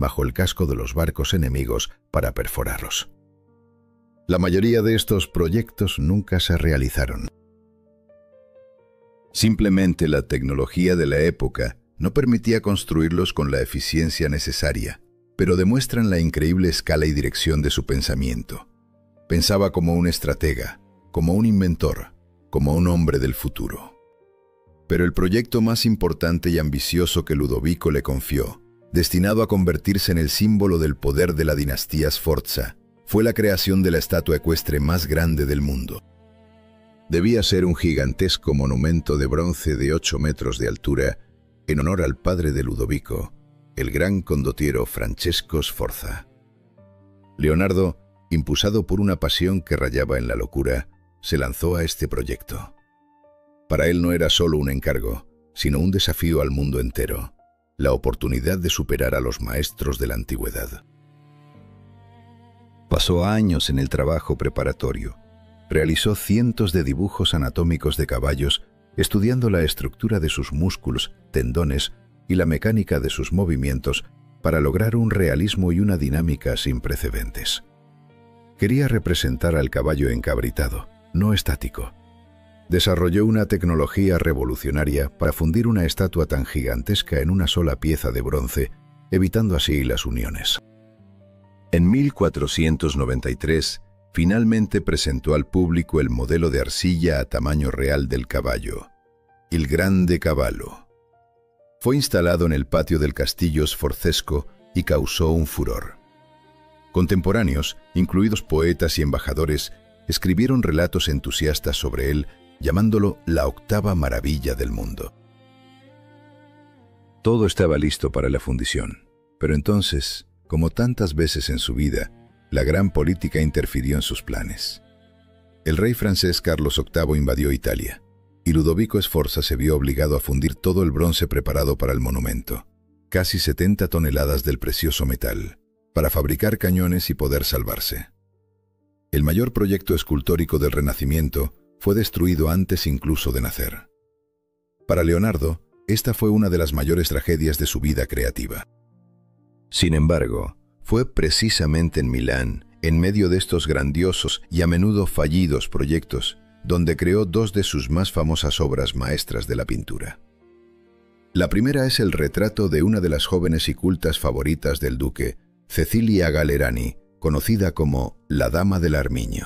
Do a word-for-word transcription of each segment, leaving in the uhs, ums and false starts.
bajo el casco de los barcos enemigos para perforarlos. La mayoría de estos proyectos nunca se realizaron. Simplemente la tecnología de la época no permitía construirlos con la eficiencia necesaria, pero demuestran la increíble escala y dirección de su pensamiento. Pensaba como un estratega, como un inventor, como un hombre del futuro. Pero el proyecto más importante y ambicioso que Ludovico le confió, destinado a convertirse en el símbolo del poder de la dinastía Sforza, fue la creación de la estatua ecuestre más grande del mundo. Debía ser un gigantesco monumento de bronce de ocho metros de altura en honor al padre de Ludovico, el gran condottiero Francesco Sforza. Leonardo, impulsado por una pasión que rayaba en la locura, se lanzó a este proyecto. Para él no era solo un encargo, sino un desafío al mundo entero, la oportunidad de superar a los maestros de la antigüedad. Pasó años en el trabajo preparatorio. Realizó cientos de dibujos anatómicos de caballos, estudiando la estructura de sus músculos, tendones y la mecánica de sus movimientos para lograr un realismo y una dinámica sin precedentes. Quería representar al caballo encabritado, no estático. Desarrolló una tecnología revolucionaria para fundir una estatua tan gigantesca en una sola pieza de bronce, evitando así las uniones. En mil cuatrocientos noventa y tres, finalmente presentó al público el modelo de arcilla a tamaño real del caballo, il Grande Cavallo. Fue instalado en el patio del castillo sforzesco y causó un furor. Contemporáneos, incluidos poetas y embajadores, escribieron relatos entusiastas sobre él, llamándolo la octava maravilla del mundo. Todo estaba listo para la fundición, pero entonces, como tantas veces en su vida, la gran política interfirió en sus planes. El rey francés Carlos octavo invadió Italia, y Ludovico Sforza se vio obligado a fundir todo el bronce preparado para el monumento, casi setenta toneladas del precioso metal, para fabricar cañones y poder salvarse. El mayor proyecto escultórico del Renacimiento fue destruido antes incluso de nacer. Para Leonardo, esta fue una de las mayores tragedias de su vida creativa. Sin embargo, fue precisamente en Milán, en medio de estos grandiosos y a menudo fallidos proyectos, donde creó dos de sus más famosas obras maestras de la pintura. La primera es el retrato de una de las jóvenes y cultas favoritas del duque, Cecilia Gallerani, conocida como la Dama del Armiño.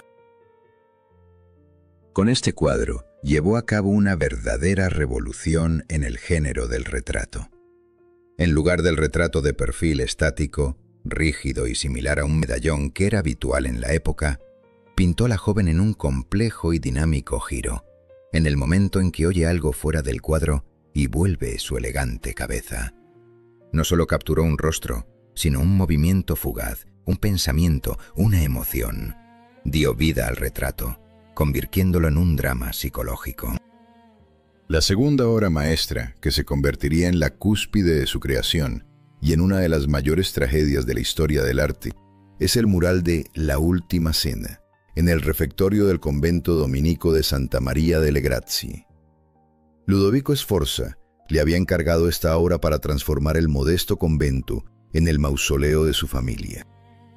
Con este cuadro, llevó a cabo una verdadera revolución en el género del retrato. En lugar del retrato de perfil estático, rígido y similar a un medallón que era habitual en la época, pintó a la joven en un complejo y dinámico giro, en el momento en que oye algo fuera del cuadro y vuelve su elegante cabeza. No solo capturó un rostro, sino un movimiento fugaz, un pensamiento, una emoción. Dio vida al retrato, convirtiéndolo en un drama psicológico. La segunda obra maestra, que se convertiría en la cúspide de su creación y en una de las mayores tragedias de la historia del arte, es el mural de La Última Cena, en el refectorio del convento dominico de Santa María delle Grazie. Ludovico Sforza le había encargado esta obra para transformar el modesto convento en el mausoleo de su familia.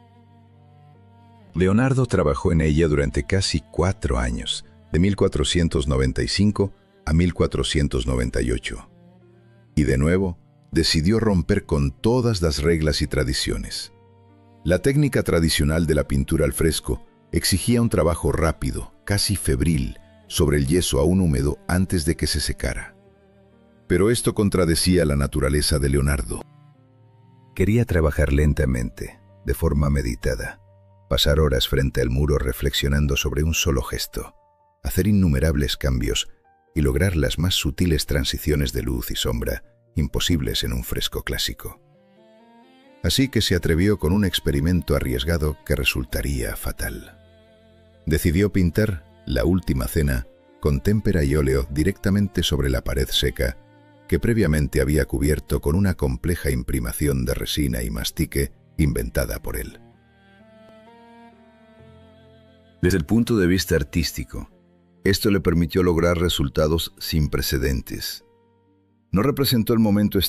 Leonardo trabajó en ella durante casi cuatro años, de mil cuatrocientos noventa y cinco a mil cuatrocientos noventa y ocho. Y de nuevo, decidió romper con todas las reglas y tradiciones. La técnica tradicional de la pintura al fresco exigía un trabajo rápido, casi febril, sobre el yeso aún húmedo antes de que se secara. Pero esto contradecía la naturaleza de Leonardo. Quería trabajar lentamente, de forma meditada, pasar horas frente al muro reflexionando sobre un solo gesto, hacer innumerables cambios y lograr las más sutiles transiciones de luz y sombra imposibles en un fresco clásico. Así que se atrevió con un experimento arriesgado que resultaría fatal. Decidió pintar La Última Cena con témpera y óleo directamente sobre la pared seca que previamente había cubierto con una compleja imprimación de resina y mastique inventada por él. Desde el punto de vista artístico, esto le permitió lograr resultados sin precedentes. No representó el momento